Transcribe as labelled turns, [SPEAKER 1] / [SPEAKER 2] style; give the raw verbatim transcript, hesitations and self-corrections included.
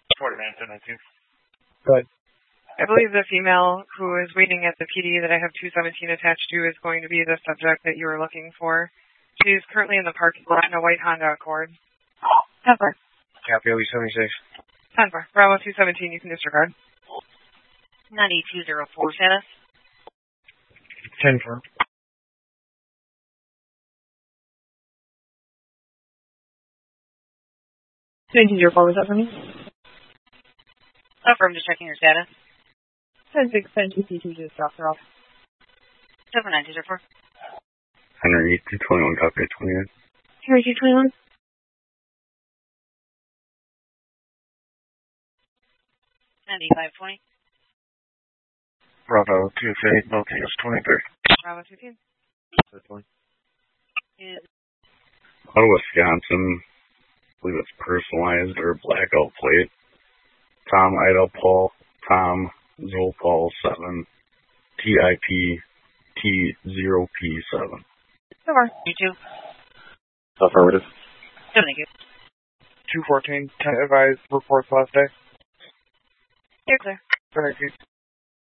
[SPEAKER 1] forty-nine, ten nineteen.
[SPEAKER 2] Good.
[SPEAKER 3] I believe the female who is waiting at the P D that I have two seventeen attached to is going to be the subject that you were looking for. She's currently in the parking lot in a white Honda Accord. ten four.
[SPEAKER 2] Copy, Ellie seventy-six.
[SPEAKER 3] ten four. Bravo two seventeen, you can disregard.
[SPEAKER 4] ninety-two oh four status.
[SPEAKER 2] ten four.
[SPEAKER 3] nineteen oh four, was that for me?
[SPEAKER 4] Affirm, just checking your status.
[SPEAKER 3] ten six, ten two C two, just dropped her off.
[SPEAKER 4] seven nine two oh four.
[SPEAKER 5] Henry two twenty-one, copy twenty-nine.
[SPEAKER 3] Henry two twenty-one.
[SPEAKER 4] ninety-five twenty.
[SPEAKER 5] Bravo two eight, Milton twenty-three.
[SPEAKER 3] Bravo two ten.
[SPEAKER 5] Out of Wisconsin, I believe it's personalized or blackout plate. Tom Ida Paul, Tom Zol Paul seven, T I P T zero P seven.
[SPEAKER 3] So far.
[SPEAKER 4] You too.
[SPEAKER 5] Affirmative.
[SPEAKER 4] Thank you.
[SPEAKER 2] two fourteen, ten advised, reports last day.
[SPEAKER 3] You're clear.
[SPEAKER 2] Thank you.